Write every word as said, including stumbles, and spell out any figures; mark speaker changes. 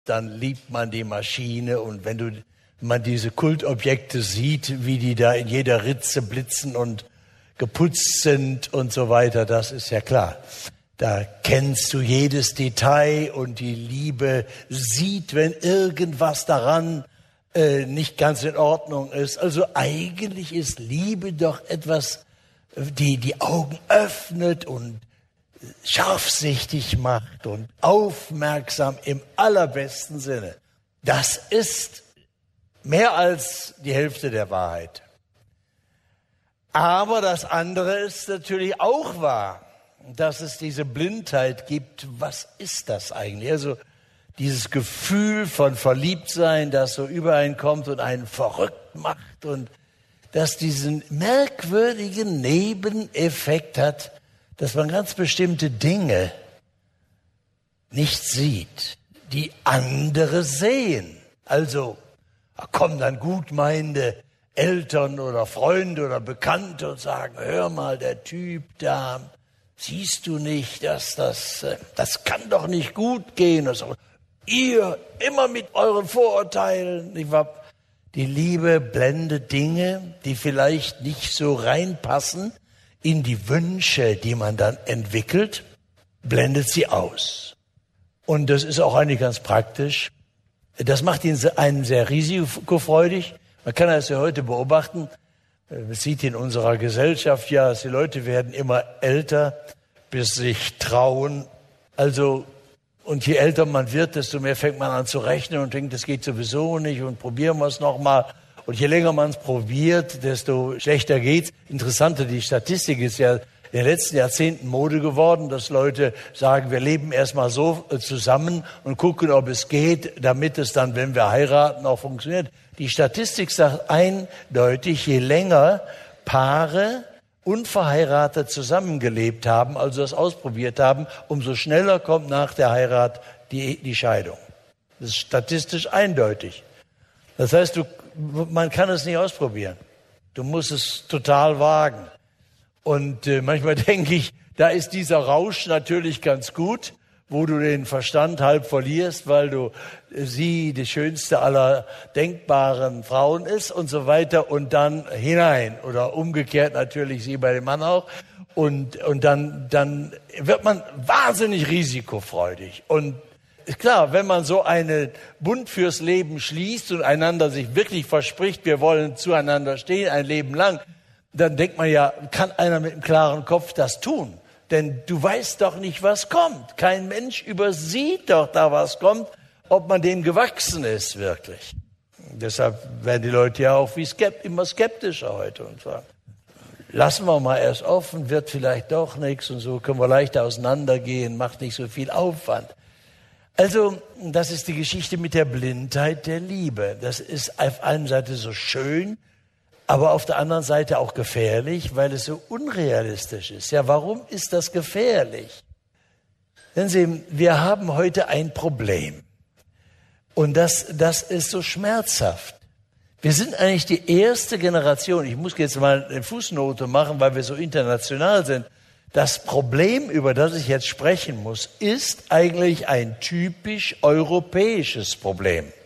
Speaker 1: dann liebt man die Maschine. Und wenn du man diese Kultobjekte sieht, wie die da in jeder Ritze blitzen und geputzt sind und so weiter, das ist ja klar. Da kennst du jedes Detail und die Liebe sieht, wenn irgendwas daran äh, nicht ganz in Ordnung ist. Also eigentlich ist Liebe doch etwas, die die Augen öffnet und scharfsichtig macht und aufmerksam im allerbesten Sinne. Das ist mehr als die Hälfte der Wahrheit. Aber das andere ist natürlich auch wahr, dass es diese Blindheit gibt. Was ist das eigentlich? Also dieses Gefühl von Verliebtsein, das so über einen kommt und einen verrückt macht und das diesen merkwürdigen Nebeneffekt hat, dass man ganz bestimmte Dinge nicht sieht, die andere sehen. Also da kommen dann gutmeinende Eltern oder Freunde oder Bekannte und sagen, hör mal, der Typ da, siehst du nicht, dass das, das kann doch nicht gut gehen. Also, ihr immer mit euren Vorurteilen. Die Liebe blendet Dinge, die vielleicht nicht so reinpassen in die Wünsche, die man dann entwickelt, blendet sie aus. Und das ist auch eigentlich ganz praktisch. Das macht ihn einen sehr risikofreudig. Man kann das ja heute beobachten. Man sieht in unserer Gesellschaft ja, dass die Leute werden immer älter, bis sich trauen. Also, und je älter man wird, desto mehr fängt man an zu rechnen und denkt, das geht sowieso nicht und probieren wir es nochmal. Und je länger man es probiert, desto schlechter geht's. Interessanter, die Statistik ist ja in den letzten Jahrzehnten Mode geworden, dass Leute sagen, wir leben erstmal so zusammen und gucken, ob es geht, damit es dann, wenn wir heiraten, auch funktioniert. Die Statistik sagt eindeutig, je länger Paare unverheiratet zusammengelebt haben, also das ausprobiert haben, umso schneller kommt nach der Heirat die, die Scheidung. Das ist statistisch eindeutig. Das heißt, du, man kann es nicht ausprobieren. Du musst es total wagen. Und äh, manchmal denke ich, da ist dieser Rausch natürlich ganz gut, wo du den Verstand halb verlierst, weil du äh, sie die schönste aller denkbaren Frauen ist und so weiter und dann hinein oder umgekehrt natürlich sie bei dem Mann auch und und dann dann wird man wahnsinnig risikofreudig und klar, wenn man so einen Bund fürs Leben schließt und einander sich wirklich verspricht, wir wollen zueinander stehen ein Leben lang, dann denkt man ja, kann einer mit einem klaren Kopf das tun? Denn du weißt doch nicht, was kommt. Kein Mensch übersieht doch da, was kommt, ob man dem gewachsen ist wirklich. Deshalb werden die Leute ja auch wie skept, immer skeptischer heute und sagen, lassen wir mal erst offen, wird vielleicht doch nichts und so können wir leichter auseinandergehen, macht nicht so viel Aufwand. Also, das ist die Geschichte mit der Blindheit der Liebe. Das ist auf einer Seite so schön, aber auf der anderen Seite auch gefährlich, weil es so unrealistisch ist. Ja, warum ist das gefährlich? Denn Sie, wir haben heute ein Problem. Und das, das ist so schmerzhaft. Wir sind eigentlich die erste Generation, ich muss jetzt mal eine Fußnote machen, weil wir so international sind. Das Problem, über das ich jetzt sprechen muss, ist eigentlich ein typisch europäisches Problem.